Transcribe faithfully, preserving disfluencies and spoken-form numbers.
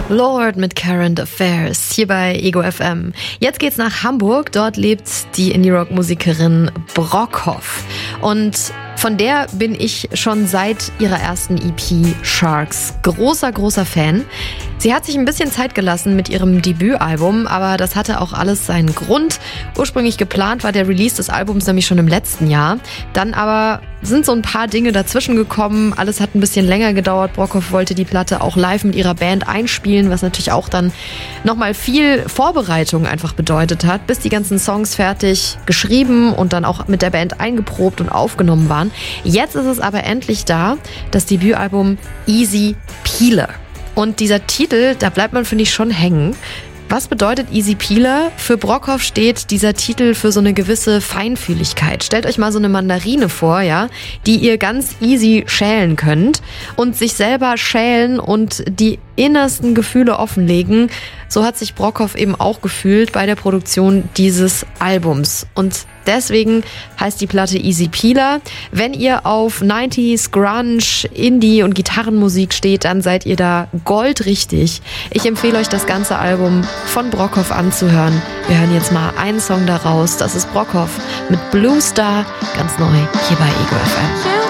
Lord mit Current Affairs hier bei Ego F M. Jetzt geht's nach Hamburg. Dort lebt die Indie-Rock-Musikerin Brockhoff. Und von der bin ich schon seit ihrer ersten E P Sharks großer, großer Fan. Sie hat sich ein bisschen Zeit gelassen mit ihrem Debütalbum, aber das hatte auch alles seinen Grund. Ursprünglich geplant war der Release des Albums nämlich schon im letzten Jahr. Dann aber sind so ein paar Dinge dazwischen gekommen. Alles hat ein bisschen länger gedauert. Brockhoff wollte die Platte auch live mit ihrer Band einspielen, was natürlich auch dann nochmal viel Vorbereitung einfach bedeutet hat, bis die ganzen Songs fertig geschrieben und dann auch mit der Band eingeprobt und aufgenommen waren. Jetzt ist es aber endlich da, das Debütalbum Easy Peeler. Und dieser Titel, da bleibt man, finde ich, schon hängen. Was bedeutet Easy Peeler? Für Brockhoff steht dieser Titel für so eine gewisse Feinfühligkeit. Stellt euch mal so eine Mandarine vor, ja, die ihr ganz easy schälen könnt und sich selber schälen und die innersten Gefühle offenlegen. So hat sich Brockhoff eben auch gefühlt bei der Produktion dieses Albums. Und deswegen heißt die Platte Easy Peeler. Wenn ihr auf neunziger Grunge, Indie und Gitarrenmusik steht, dann seid ihr da goldrichtig. Ich empfehle euch, das ganze Album von Brockhoff anzuhören. Wir hören jetzt mal einen Song daraus. Das ist Brockhoff mit Blue Star, ganz neu hier bei Ego F M.